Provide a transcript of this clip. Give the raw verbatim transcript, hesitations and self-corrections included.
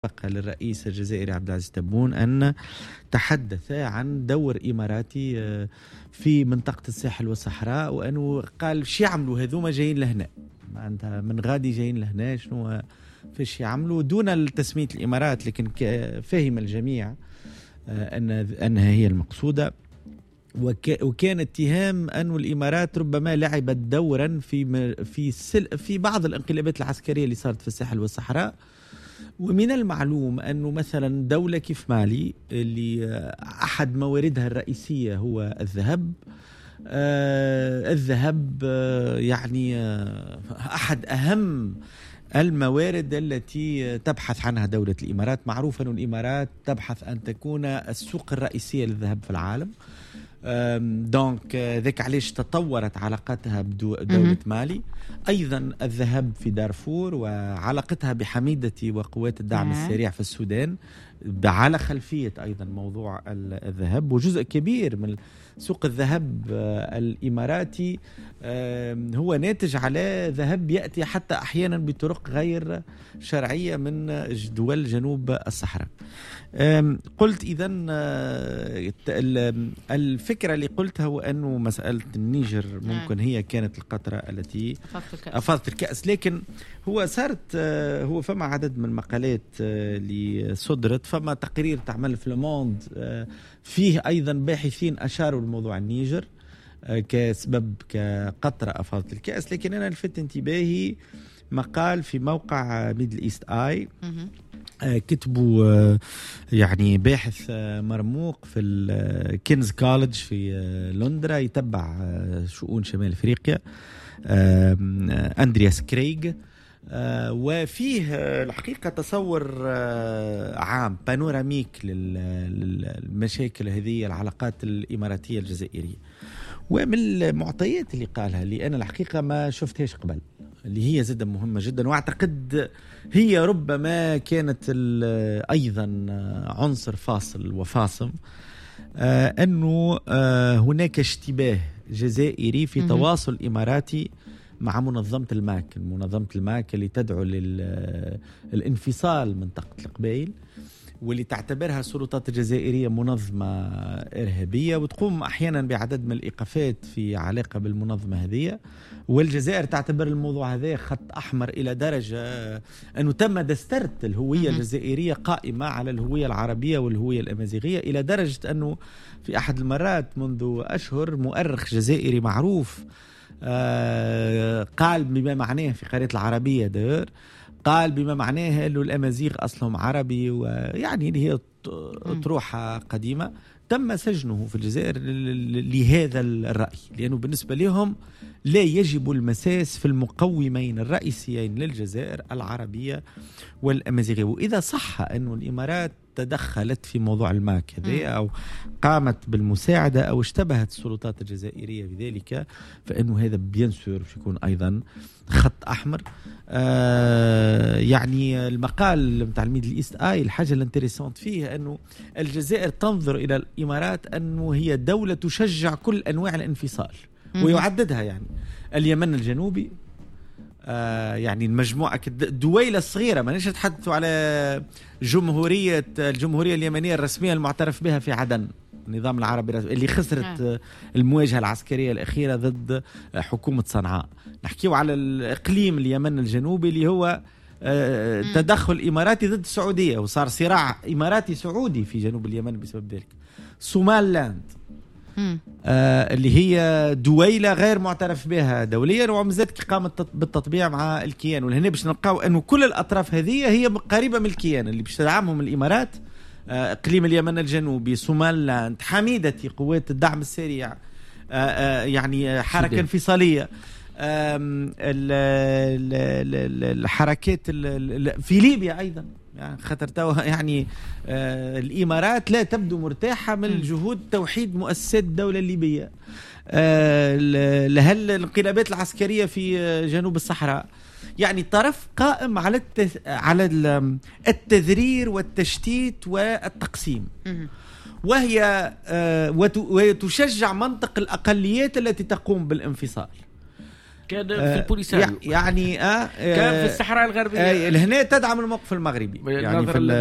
للرئيس الجزائري عبد العزيز تبون أن تحدث عن دور إماراتي في منطقة الساحل والصحراء، وأنه قال شي يعملوا هذوما جايين لهنا، معناتها من غادي جايين لهنا شنو فيش يعملوا دون تسمية الإمارات، لكن فهم الجميع أن أنها هي المقصودة. وكان اتهام أن الإمارات ربما لعبت دورا في في في بعض الانقلابات العسكرية اللي صارت في الساحل والصحراء. ومن المعلوم أنه مثلا دولة كيف مالي اللي أحد مواردها الرئيسية هو الذهب، آه الذهب آه يعني آه أحد أهم الموارد التي تبحث عنها دولة الإمارات. معروف أن الإمارات تبحث أن تكون السوق الرئيسية للذهب في العالم. دونك ذاك علاش تطورت علاقتها بدولة مالي. أيضا الذهب في دارفور وعلاقتها بحميدة وقوات الدعم السريع في السودان على خلفية أيضا موضوع الذهب. وجزء كبير من سوق الذهب الإماراتي هو ناتج على ذهب يأتي حتى أحيانا بطرق غير شرعية من دول جنوب الصحراء. قلت إذن الفكرة اللي قلتها هو أنه مسألة النيجر ممكن هي كانت القطرة التي أفاضت الكأس، لكن هو صارت هو فما عدد من المقالات اللي صدرت، فما تقرير تعمل في لوموند فيه أيضا باحثين أشاروا لموضوع النيجر كسبب كقطرة أفاضت الكأس. لكن أنا لفت انتباهي مقال في موقع ميدل إيست آي كتبوا يعني باحث مرموق في الكينز كوليدج في لندن يتبع شؤون شمال أفريقيا، أندرياس كريغ، وفيه الحقيقة تصور عام بانوراميك للمشاكل هذه العلاقات الإماراتية الجزائرية. ومن المعطيات اللي قالها اللي أنا الحقيقة ما شفتهاش قبل، اللي هي جدا مهمة جدا، واعتقد هي ربما كانت أيضا عنصر فاصل وفاصم، آه أنه آه هناك اشتباه جزائري في تواصل إماراتي مع منظمة الماك. منظمة الماك اللي تدعو للانفصال منطقة القبائل، واللي تعتبرها السلطات الجزائرية منظمة إرهابية، وتقوم أحيانا بعدد من الإيقافات في علاقة بالمنظمة هذه. والجزائر تعتبر الموضوع هذا خط أحمر إلى درجة أنه تم دسترة الهوية الجزائرية قائمة على الهوية العربية والهوية الأمازيغية، إلى درجة أنه في أحد المرات منذ أشهر مؤرخ جزائري معروف آه قال بما معناه في قناة العربية دار قال بما معناه أنه الأمازيغ أصلهم عربي، ويعني اللي هي أطروحة قديمة. تم سجنه في الجزائر لهذا الرأي، لأنه بالنسبة لهم لا يجب المساس في المقومين الرئيسيين للجزائر العربية والأمازيغية. وإذا صح أن الإمارات تدخلت في موضوع الماك هذا أو قامت بالمساعدة أو اشتبهت السلطات الجزائرية بذلك، فإنه هذا بينسور يكون أيضا خط أحمر. آه يعني المقال متاع الميدل إيست آي الحاجة الانتريسانت فيه أنه الجزائر تنظر إلى الإمارات أنه هي دولة تشجع كل أنواع الانفصال، ويعددها يعني اليمن الجنوبي، آه يعني المجموعة الدويلة الصغيرة، ما نيش نتحدثوا على جمهورية الجمهورية اليمنية الرسمية المعترف بها في عدن، النظام العربي اللي خسرت المواجهة العسكرية الأخيرة ضد حكومة صنعاء. نحكيو على الإقليم اليمن الجنوبي اللي هو آه تدخل إماراتي ضد السعودية، وصار صراع إماراتي سعودي في جنوب اليمن بسبب ذلك. سومال لاند آه اللي هي دويلة غير معترف بها دوليا، ومزات قامت بالتطبيع مع الكيان. ولهنا باش نلقاو أنه كل الأطراف هذه هي قريبة من الكيان اللي باش تدعمهم الإمارات. آه إقليم اليمن الجنوبي، سومال لاند، حميدة قوات الدعم السريع، آه آه يعني حركة انفصالية، الحركات في ليبيا أيضا، يعني خطرتها يعني آه الإمارات لا تبدو مرتاحة من جهود توحيد مؤسسات الدولة الليبية. آه لهل الانقلابات العسكرية في جنوب الصحراء، يعني طرف قائم على التث... على التذرير والتشتيت والتقسيم، وهي آه وت... وتشجع منطق الأقليات التي تقوم بالانفصال. كان في البوليساريو يعني آه كان في الصحراء الغربية آه لهنا تدعم الموقف المغربي يعني في